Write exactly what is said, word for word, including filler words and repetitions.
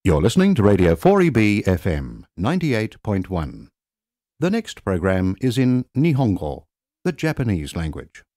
You're listening to Radio four E B F M ninety-eight point one. The next program is in Nihongo, the Japanese language.